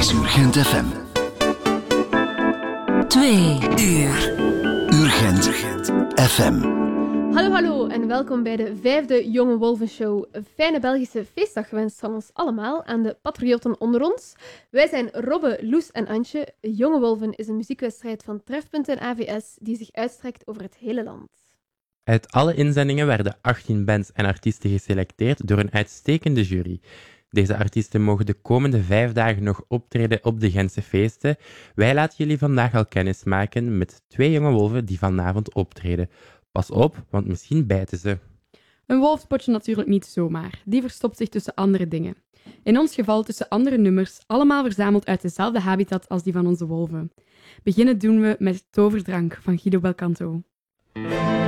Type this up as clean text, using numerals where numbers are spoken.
is Urgent FM. 2 uur. Urgent FM. Hallo en welkom bij de 5e Jonge Wolven Show. Een fijne Belgische feestdag gewenst van ons allemaal aan de patriotten onder ons. Wij zijn Robbe, Loes en Antje. Jonge Wolven is een muziekwedstrijd van Trefpunt en AVS die zich uitstrekt over het hele land. Uit alle inzendingen werden 18 bands en artiesten geselecteerd door een uitstekende jury. Deze artiesten mogen de komende 5 dagen nog optreden op de Gentse feesten. Wij laten jullie vandaag al kennis maken met 2 jonge wolven die vanavond optreden. Pas op, want misschien bijten ze. Een wolf spot je natuurlijk niet zomaar. Die verstopt zich tussen andere dingen. In ons geval tussen andere nummers, allemaal verzameld uit dezelfde habitat als die van onze wolven. Beginnen doen we met Toverdrank van Guido Belcanto.